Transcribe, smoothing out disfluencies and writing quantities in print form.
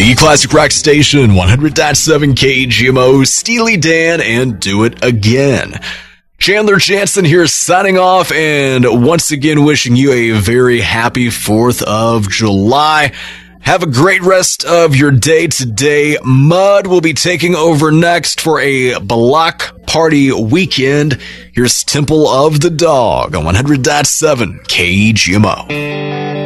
The Classic Rock Station, 100.7 KGMO, Steely Dan, and Do It Again. Chandler Jansen here signing off, and once again wishing you a very happy 4th of July. Have a great rest of your day today. Mud will be taking over next for a block party weekend. Here's Temple of the Dog on 100.7 KGMO.